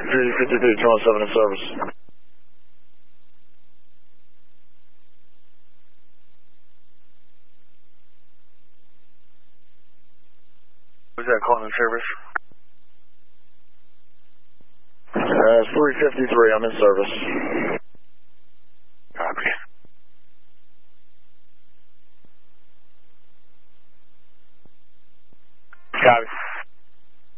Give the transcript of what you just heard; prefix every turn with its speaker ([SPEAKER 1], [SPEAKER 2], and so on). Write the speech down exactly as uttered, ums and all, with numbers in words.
[SPEAKER 1] three fifty-three, two one seven in service. Who's that calling in service? Uh, three fifty-three, I'm in service. Copy. Copy.